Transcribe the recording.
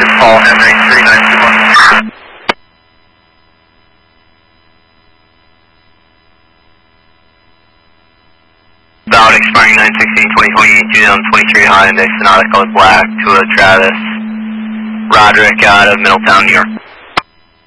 Paul Henry 3921. About expiring 9/16/2028, 2023 Hyundai Sonata colored black to a Travis Roderick out of Middletown, New York.